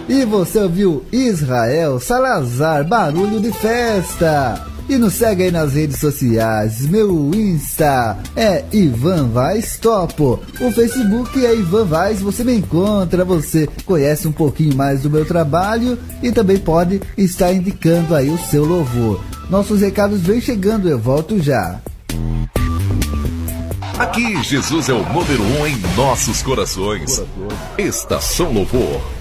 E você ouviu Israel Salazar, Barulho de Festa. E nos segue aí nas redes sociais. Meu Insta é Ivan Vaz Topo. O Facebook é Ivan Vaz. Você me encontra, você conhece um pouquinho mais do meu trabalho e também pode estar indicando aí o seu louvor. Nossos recados vêm chegando, eu volto já. Aqui Jesus é o número 1 em nossos corações. Estação Louvor.